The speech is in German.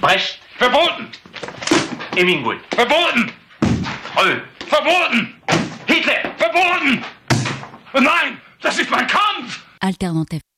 Brecht, verboten. Hemingway, verboten. Troll, verboten. Hitler, verboten. Nein, das ist mein Kampf. Alternative